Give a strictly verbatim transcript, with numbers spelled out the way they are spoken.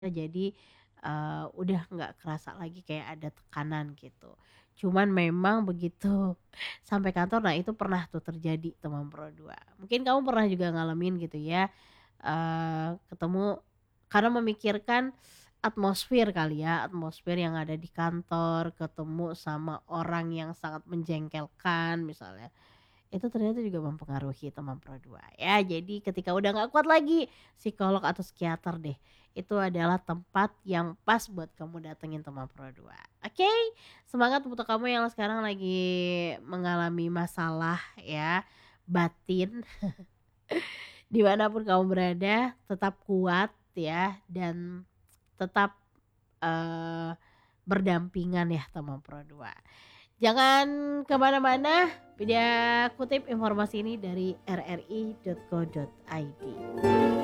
Jadi, eee, udah nggak kerasa lagi kayak ada tekanan gitu. Cuman memang begitu sampai kantor, nah itu pernah tuh terjadi demam berdarah. Mungkin kamu pernah juga ngalamin gitu ya, eee, ketemu karena memikirkan atmosfer kali ya, atmosfer yang ada di kantor, ketemu sama orang yang sangat menjengkelkan misalnya, itu ternyata juga mempengaruhi demam berdarah ya. Jadi ketika udah nggak kuat lagi, psikolog atau psikiater deh, itu adalah tempat yang pas buat kamu datengin demam berdarah. Oke, semangat untuk kamu yang sekarang lagi mengalami masalah ya, batin. Di mana pun kamu berada, tetap kuat ya dan tetap, eee, berdampingan ya demam berdarah. Jangan ke mana-mana, Vida kutip informasi ini dari r r i titik co titik i d.